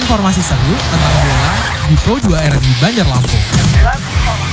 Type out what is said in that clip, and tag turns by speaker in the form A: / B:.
A: informasi seru tentang bola di Pro 2 RRI Banjar Lampung.